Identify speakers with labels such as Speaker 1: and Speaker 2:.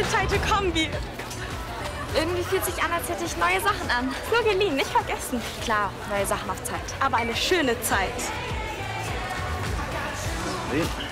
Speaker 1: eine tighte Kombi.
Speaker 2: Irgendwie fühlt sich an, als hätte ich neue Sachen an.
Speaker 1: Nur geliehen, nicht vergessen.
Speaker 2: Klar, neue Sachen auf Zeit.
Speaker 1: Aber eine schöne Zeit.
Speaker 3: Sehen.